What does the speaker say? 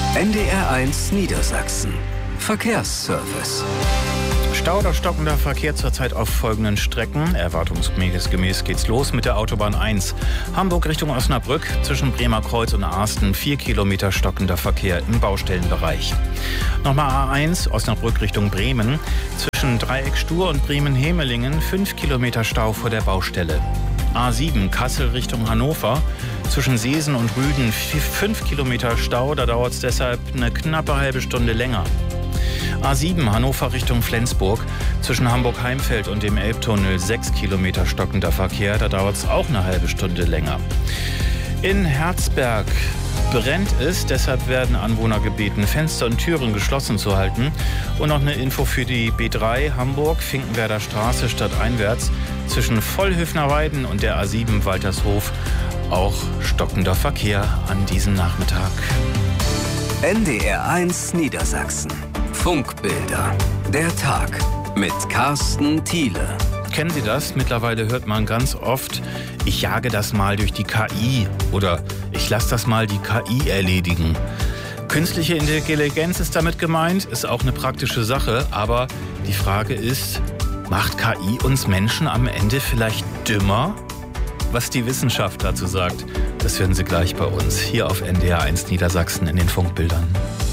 NDR1 Niedersachsen. Verkehrsservice. Stau oder stockender Verkehr zurzeit auf folgenden Strecken. Erwartungsgemäß geht's los mit der Autobahn 1. Hamburg Richtung Osnabrück, zwischen Bremer Kreuz und Asten 4 Kilometer stockender Verkehr im Baustellenbereich. Nochmal A1 Osnabrück Richtung Bremen, zwischen Dreieck Stur und Bremen-Hemelingen 5 Kilometer Stau vor der Baustelle. A7 Kassel Richtung Hannover, zwischen Seesen und Rüden 5 Kilometer Stau, da dauert es deshalb eine knappe halbe Stunde länger. A7 Hannover Richtung Flensburg, zwischen Hamburg-Heimfeld und dem Elbtunnel 6 Kilometer stockender Verkehr, da dauert es auch eine halbe Stunde länger. In Herzberg brennt es, deshalb werden Anwohner gebeten, Fenster und Türen geschlossen zu halten. Und noch eine Info für die B3 Hamburg, Finkenwerder Straße stadteinwärts, zwischen Vollhöfner-Weiden und der A7 Waltershof auch stockender Verkehr an diesem Nachmittag. NDR1 Niedersachsen. Funkbilder. Der Tag mit Carsten Thiele. Kennen Sie das? Mittlerweile hört man ganz oft, ich jage das mal durch die KI oder ich lasse das mal die KI erledigen. Künstliche Intelligenz ist damit gemeint, ist auch eine praktische Sache, aber die Frage ist, macht KI uns Menschen am Ende vielleicht dümmer? Was die Wissenschaft dazu sagt, das hören Sie gleich bei uns hier auf NDR1 Niedersachsen in den Funkbildern.